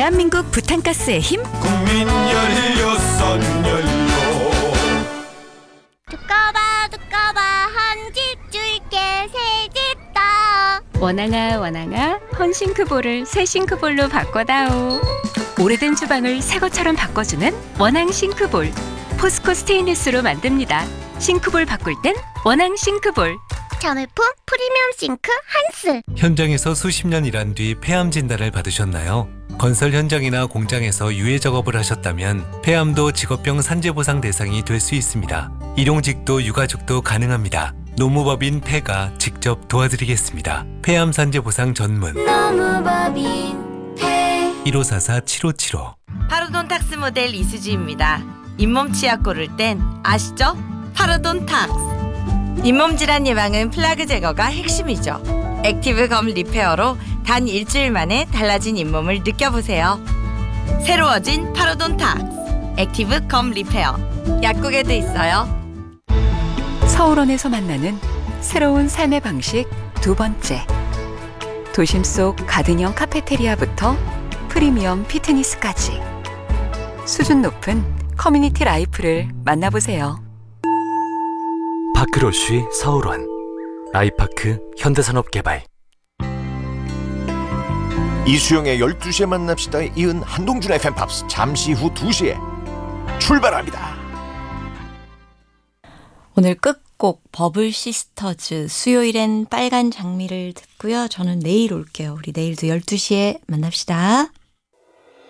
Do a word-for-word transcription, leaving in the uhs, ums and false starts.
대한민국 부탄가스의 힘 국민 열려 선열려. 두꺼봐 두꺼봐 한 집 줄게 새 집 다. 원앙아 원앙아 헌싱크볼을 새 싱크볼로 바꿔다오. 오래된 주방을 새 것처럼 바꿔주는 원앙 싱크볼. 포스코 스테인리스로 만듭니다. 싱크볼 바꿀 땐 원앙 싱크볼. 자매품 프리미엄 싱크 한스. 현장에서 수십 년 일한 뒤 폐암 진단을 받으셨나요? 건설 현장이나 공장에서 유해 작업을 하셨다면 폐암도 직업병 산재보상 대상이 될 수 있습니다. 일용직도 유가족도 가능합니다. 노무법인 폐가 직접 도와드리겠습니다. 폐암 산재보상 전문 노무법인 폐. 일오사사 칠오칠오. 파로돈탁스 모델 이수지입니다. 잇몸 치약 고를 땐 아시죠? 파로돈탁스. 잇몸 질환 예방은 플라그 제거가 핵심이죠. 액티브 검 리페어로 단 일주일 만에 달라진 잇몸을 느껴보세요. 새로워진 파로돈탁스 액티브 검 리페어. 약국에도 있어요. 서울원에서 만나는 새로운 삶의 방식 두 번째. 도심 속 가든형 카페테리아부터 프리미엄 피트니스까지 수준 높은 커뮤니티 라이프를 만나보세요. 파크로쉬 서울원 아이파크 현대산업개발. 이수영의 열두 시에 만납시다에 이은 한동준의 팬팝스 잠시 후 두 시에 출발합니다. 오늘 끝곡 버블 시스터즈 수요일엔 빨간 장미를 듣고요. 저는 내일 올게요. 우리 내일도 열두 시에 만납시다.